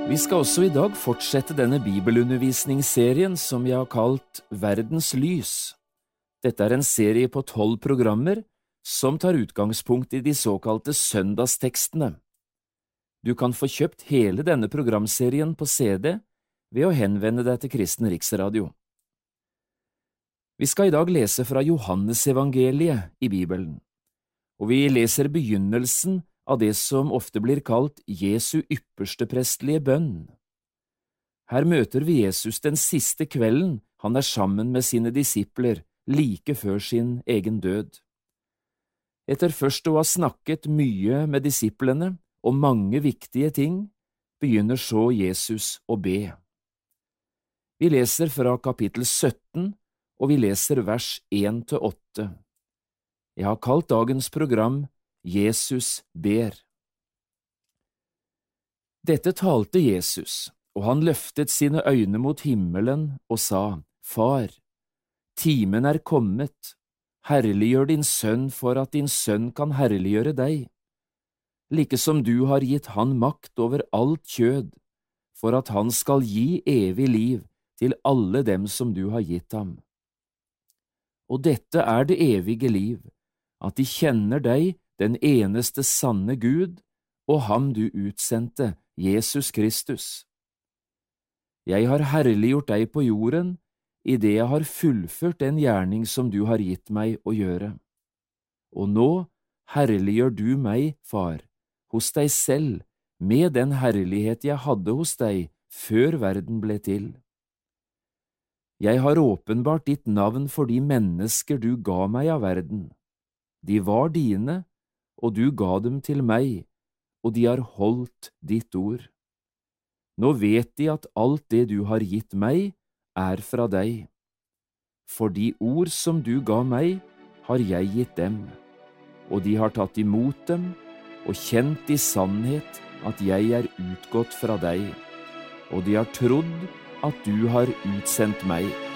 Vi skal også i dag fortsette denne bibelundervisningsserien som jeg har kalt Verdens lys. Dette er en serie på 12 programmer som tar utgangspunkt i de såkalte søndagstekstene. Du kan få kjøpt hele denne programserien på CD ved å henvende deg til Kristen Riksradio. Vi skal i dag lese fra Johannesevangeliet i Bibelen, og vi leser begynnelsen av det som ofte blir kalt Jesu ypperste prestlige bønn. Her møter vi Jesus den siste kvelden han er sammen med sine disipler like før sin egen død. Etter først å ha snakket mye med disiplene om mange viktige ting, begynner så Jesus å be. Vi leser fra kapittel 17, og vi leser vers 1–8. Jeg har kalt dagens program Jesus ber. Dette talte Jesus, og han løftet sine øyne mot himmelen og sa, Far, timen er kommet, herliggjør din sønn for at din sønn kan herliggjøre deg, like som du har gitt han makt over alt kjød, for at han skal gi evig liv til alle dem som du har gitt ham. Og dette er det evige liv, at de kjenner deg, den eneste sanne Gud, og ham du utsendte, Jesus Kristus. Jeg har herliggjort deg på jorden, i det jeg har fullført den gjerning som du har gitt meg å gjøre. Og nå herliggjør du meg, Far, hos deg selv, med den herlighet jeg hadde hos deg før verden ble til. Jeg har åpenbart ditt navn for de mennesker du ga meg av verden. De var dine, og du ga dem til meg, og de har holdt ditt ord. Nå vet de at alt det du har gitt meg er fra deg. For de ord som du ga meg, har jeg gitt dem, og de har tatt imot dem og kjent i sannhet at jeg er utgått fra deg, og de har trodd at du har utsendt meg.